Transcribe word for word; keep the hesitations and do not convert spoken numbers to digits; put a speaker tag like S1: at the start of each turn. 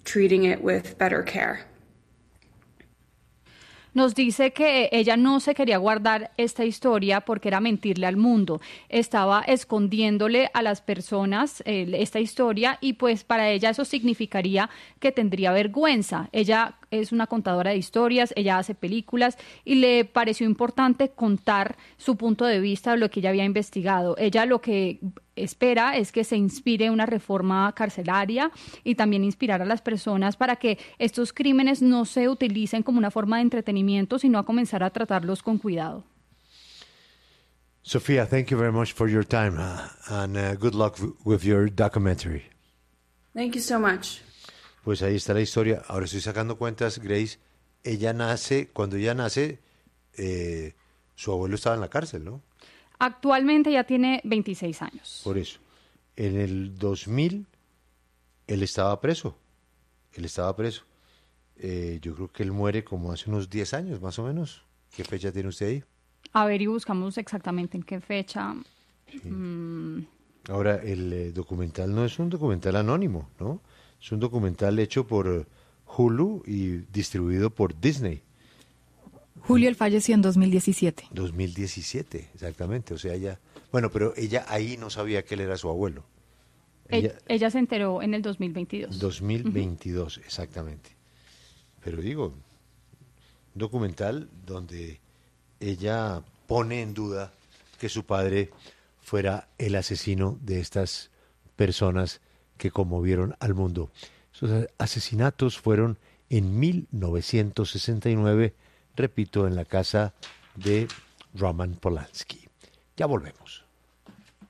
S1: treating it with better care.
S2: Nos dice que ella no se quería guardar esta historia porque era mentirle al mundo. Estaba escondiéndole a las personas eh, esta historia y pues para ella eso significaría que tendría vergüenza. Ella es una contadora de historias, ella hace películas y le pareció importante contar su punto de vista de lo que ella había investigado. Ella lo que espera es que se inspire una reforma carcelaria y también inspirar a las personas para que estos crímenes no se utilicen como una forma de entretenimiento, sino a comenzar a tratarlos con cuidado.
S3: Sophia, thank you very much for your time uh, and uh, good luck w- with your documentary.
S1: Thank you so much.
S3: Pues ahí está la historia. Ahora estoy sacando cuentas, Grace. Ella nace, cuando ella nace, eh, su abuelo estaba en la cárcel, ¿no?
S2: Actualmente ya tiene veintiséis años.
S3: Por eso. En el dos mil, él estaba preso. Él estaba preso. Eh, yo creo que él muere como hace unos diez años, más o menos. ¿Qué fecha tiene usted ahí?
S2: A ver, y buscamos exactamente en qué fecha.
S3: Sí.
S2: Mm.
S3: Ahora, el eh, documental no es un documental anónimo, ¿no? Es un documental hecho por uh, Hulu y distribuido por Disney.
S4: Julio, él falleció en dos mil diecisiete.
S3: dos mil diecisiete, exactamente. O sea, ella... Bueno, pero ella ahí no sabía que él era su abuelo.
S2: Ella, ella se enteró en el dos mil veintidós.
S3: dos mil veintidós, uh-huh. Exactamente. Pero digo, un documental donde ella pone en duda que su padre fuera el asesino de estas personas que conmovieron al mundo. Esos asesinatos fueron en mil novecientos sesenta y nueve, repito, en la casa de Roman Polanski. Ya volvemos.